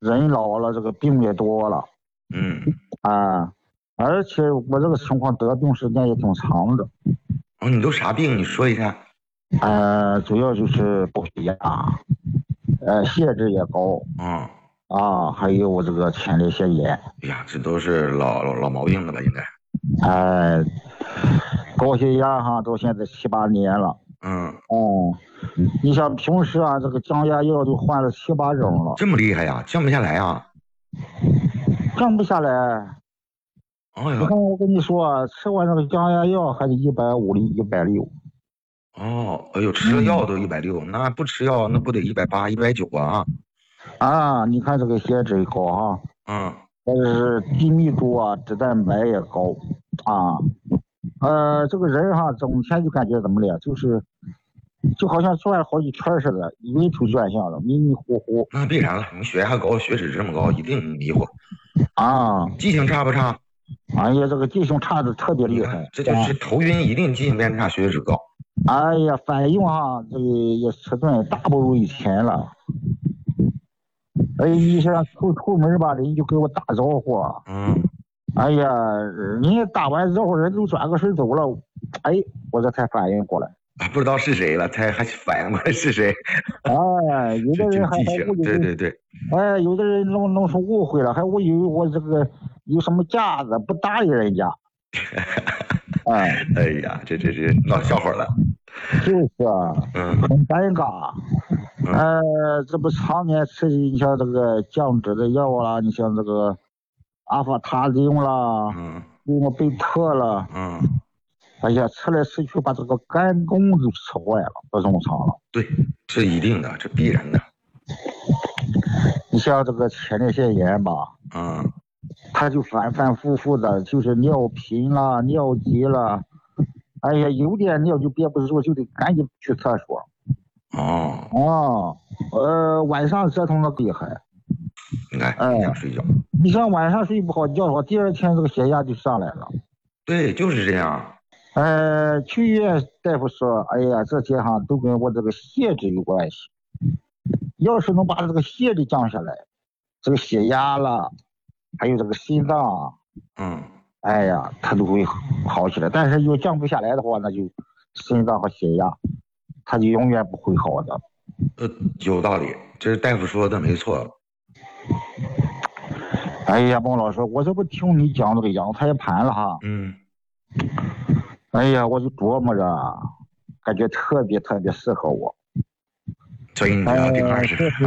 人老了，这个病也多了。啊，而且我这个情况得病时间也挺长的。 你都啥病？你说一下。 主要就是高血压，血脂也高。还有这个前列腺炎。 哎呀，这都是老毛病了吧？应该。 高血压哈，到现在7、8年了。你像平时啊，这个降压药都换了7、8种了。 这么厉害呀？降不下来啊？ 降不下来。你看，我跟你说，吃完那个降压药还得150、160。 哎呦，吃了药都160，那不吃药那不得180、190啊？ 你看这个血脂高哈。但是低密度啊，脂蛋白也高这个人哈，整天就感觉怎么了，就好像转了好几圈似的，晕头转向的，迷迷糊糊。 那必然了，你血压高，血脂这么高，一定迷糊。记性差不差？ 哎呀，这个记性差的特别厉害。 这就是头晕，一定记性变差，血脂高。 哎呀，反应这个也迟钝，大不如以前了。医生出门吧，人就给我打招呼。哎呀，人家打完招呼，人都转个身走了。我这才反应过来。 不知道是谁了，才还反应过来是谁。 有的人还误以为， 对。 有的人弄出误会了，还误以为我这个有什么架子，不搭理人家。 哎呀，这闹笑话了。 就是很尴尬。这不常年吃你像这个降脂的药啦，你像这个阿法他汀啦，贝特啦。哎呀，吃来吃去把这个肝功都吃坏了，不正常了。 对，这一定的，这必然的。 你像这个前列腺炎吧，它就反反复复的，就是尿频啦、尿急啦。哎呀，有点尿就憋不住，就得赶紧去厕所。晚上折腾的厉害。 应该想睡觉。 你像晚上睡不好觉的话，第2天这个血压就上来了。 对，就是这样。 去医院大夫说，哎呀，这些都跟我这个血脂有关系。要是能把这个血脂降下来，这个血压了，还有这个心脏，哎呀，它都会好起来。但是要降不下来的话，那就心脏和血压，它就永远不会好的。 有道理，这是大夫说的没错。 哎呀，孟老师，我这不听你讲这个羊胎盘了哈。哎呀，我就琢磨着，感觉特别特别适合我。 所以你要定20。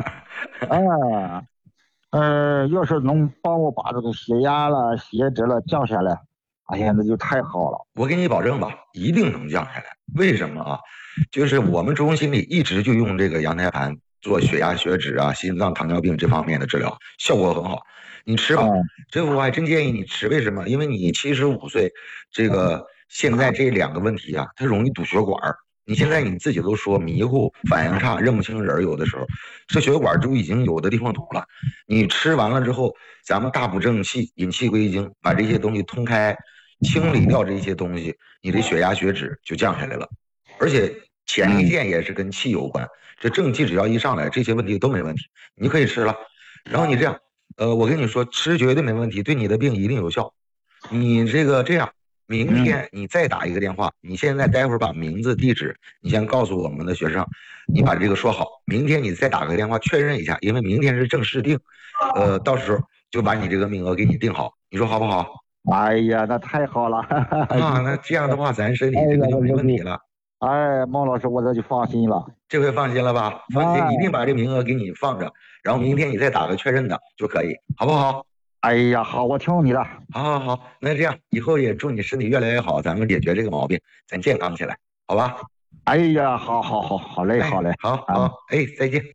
要是能帮我把这个血压了、血脂了降下来，哎呀，那就太好了。 我给你保证吧，一定能降下来。为什么啊？就是我们中心里一直就用这个羊胎盘做血压、血脂心脏、糖尿病这方面的治疗，效果很好。你吃吧，这我还真建议你吃。为什么？因为你75岁，这个现在这2个问题它容易堵血管。你现在你自己都说迷糊、反应差、认不清人，有的时候这血管就已经有的地方堵了。你吃完了之后，咱们大补正气、引气归经，把这些东西通开，清理掉这些东西，你的血压、血脂就降下来了。而且前列腺也是跟气有关，这正气只要一上来，这些问题都没问题，你可以吃了。然后你这样，我跟你说，吃绝对没问题，对你的病一定有效。你这样。明天你再打一个电话，你现在待会儿把名字地址你先告诉我们的学生，你把这个说好，明天你再打个电话确认一下，因为明天是正式定，到时候就把你这个名额给你定好，你说好不好？ 哎呀，那太好了。 那这样的话咱身体这个就没问题了。 孟老师，我这就放心了。 这回放心了吧？放心，一定把这名额给你放着，然后明天你再打个确认的就可以，好不好？ 哎呀，好，我听你的。 好，那这样以后也祝你身体越来越好，咱们解决这个毛病，咱健康起来，好吧？ 哎呀，好嘞，好嘞， 好，再见。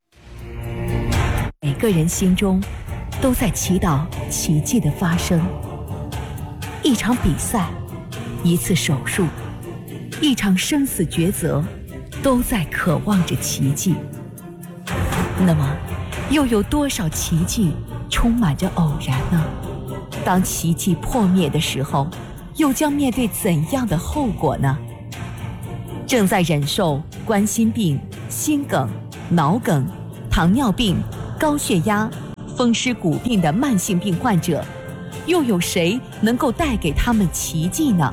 每个人心中都在祈祷奇迹的发生。一场比赛，一次手术，一场生死抉择，都在渴望着奇迹。那么，又有多少奇迹充满着偶然呢？当奇迹破灭的时候，又将面对怎样的后果呢？正在忍受冠心病、心梗、脑梗、糖尿病、高血压、 风湿骨病的慢性病患者，又有谁能够带给他们奇迹呢？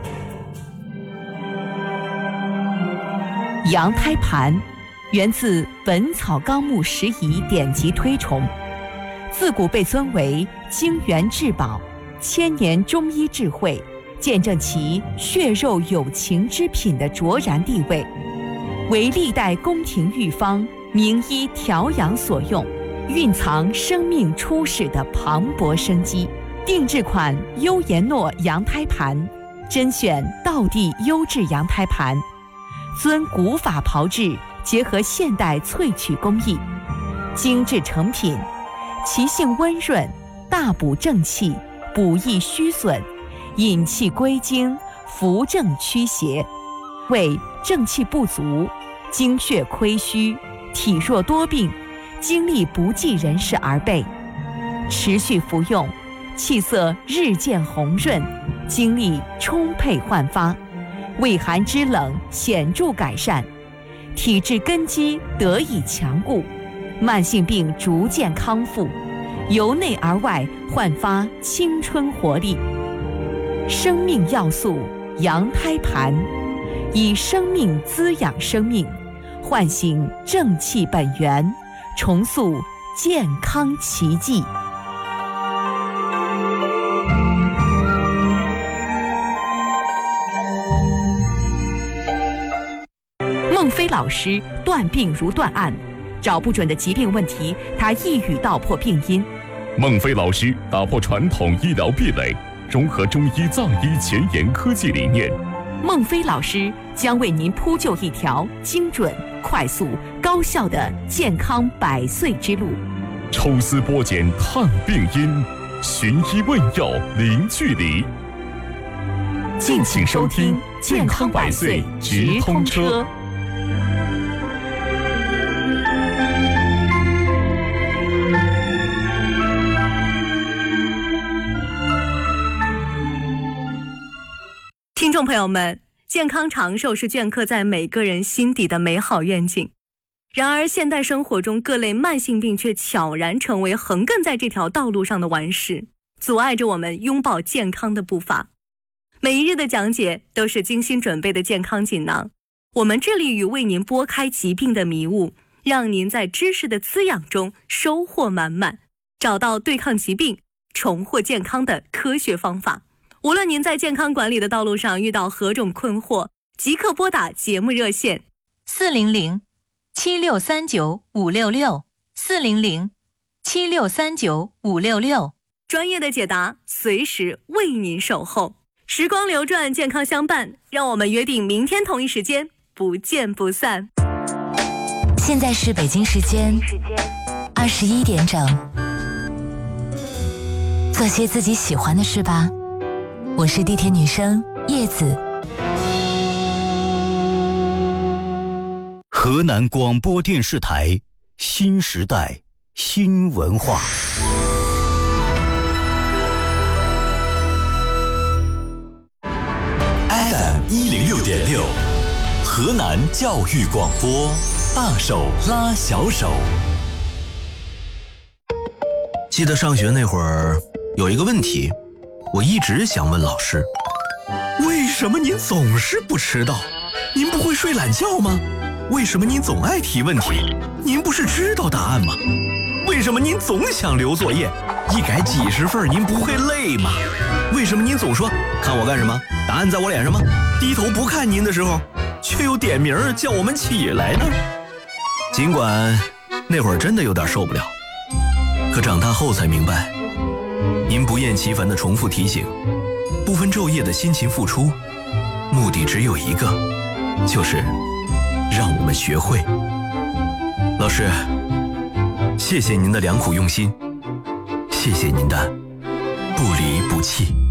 羊胎盘源自《本草纲目拾遗》典籍推崇，自古被尊为精元至宝、千年中医智慧，见证其血肉有情之品的卓然地位，为历代宫廷御方、名医调养所用，蕴藏生命初始的磅礴生机。定制款优颜诺羊胎盘，甄选道地优质羊胎盘，遵古法炮制，结合现代萃取工艺，精致成品，其性温润，大补正气，补益虚损，引气归经，扶正驱邪，为正气不足、精血亏虚、体弱多病、精力不济人士而备。持续服用，气色日渐红润，精力充沛焕发，胃寒肢冷显著改善，体质根基得以强固，慢性病逐渐康复，由内而外焕发青春活力。生命要素羊胎盘，以生命滋养生命，唤醒正气本源，重塑健康奇迹。孟非老师断病如断案，找不准的疾病问题，他一语道破病因。 孟非老师打破传统医疗壁垒，融合中医藏医前沿科技理念。 孟非老师将为您铺就一条精准、快速、高效的健康100岁之路。 抽丝剥茧探病因，寻医问药零距离。 敬请收听《健康100岁直通车》。 听众朋友们，健康长寿是镌刻在每个人心底的美好愿景。然而，现代生活中各类慢性病却悄然成为横亘在这条道路上的顽石，阻碍着我们拥抱健康的步伐。每一日的讲解都是精心准备的健康锦囊，我们致力于为您拨开疾病的迷雾，让您在知识的滋养中收获满满，找到对抗疾病、重获健康的科学方法。无论您在健康管理的道路上遇到何种困惑，即刻拨打节目热线 400-7639-566，400-7639-566， 专业的解答随时为您守候。时光流转，健康相伴，让我们约定明天同一时间不见不散。 现在是北京时间21点整，做些自己喜欢的事吧。我是地铁女生叶子。 河南广播电视台新时代新文化。FM106.6，河南教育广播，大手拉小手。 记得上学那会儿，有一个问题，我一直想问老师：为什么您总是不迟到？您不会睡懒觉吗？为什么您总爱提问题？您不是知道答案吗？为什么您总想留作业？一改几十份您不会累吗？为什么您总说看我干什么？答案在我脸上吗？低头不看您的时候，却又点名叫我们起来呢？尽管那会儿真的有点受不了，可长大后才明白，您不厌其烦的重复提醒，不分昼夜的辛勤付出，目的只有一个，就是让我们学会。老师，谢谢您的良苦用心，谢谢您的不离不弃。